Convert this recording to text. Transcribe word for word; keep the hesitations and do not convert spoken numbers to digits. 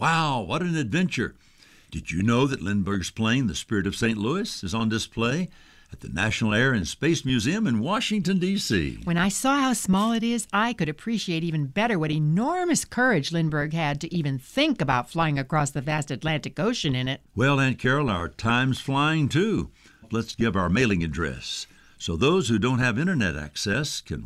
Wow, what an adventure! Did you know that Lindbergh's plane, the Spirit of Saint Louis, is on display at the National Air and Space Museum in Washington, D C? When I saw how small it is, I could appreciate even better what enormous courage Lindbergh had to even think about flying across the vast Atlantic Ocean in it. Well, Aunt Carol, our time's flying too. Let's give our mailing address so those who don't have internet access can